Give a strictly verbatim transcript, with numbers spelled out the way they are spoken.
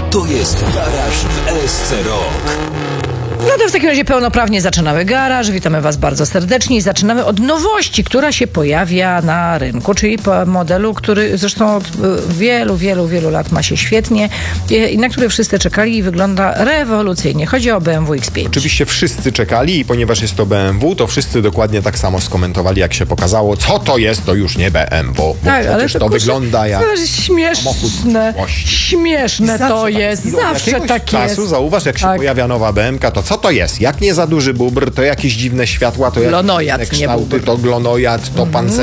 To jest Garaż w L S C Rock. No to w takim razie pełnoprawnie zaczynamy garaż. Witamy Was bardzo serdecznie i zaczynamy od nowości, która się pojawia na rynku, czyli po modelu, który zresztą od wielu, wielu, wielu lat ma się świetnie i na który wszyscy czekali i wygląda rewolucyjnie. Chodzi o B M W X pięć. Oczywiście wszyscy czekali i ponieważ jest to B M W, to wszyscy dokładnie tak samo skomentowali, jak się pokazało. Co to jest, to już nie B M W, bo Tak, ale przecież to, kurczę, wygląda jak to jest śmieszne, śmieszne to jest, zawsze tak czasu, jest. zauważ, jak się Tak. pojawia nowa B M K, to co to jest? Jak nie za duży bubr, to jakieś dziwne światła, to jakieś Glonojad, dziwne nie kształty, bubr. to glonojad, to pancerny